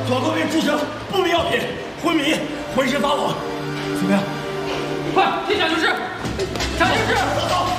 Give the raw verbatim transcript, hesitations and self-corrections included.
短裤被注射不明药品，昏迷，浑身发冷。怎么样？快进抢救室！抢救室！